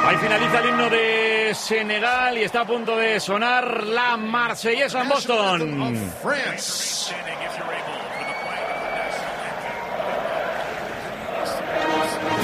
Ahí finaliza el himno de Senegal y está a punto de sonar la Marsellesa en Boston.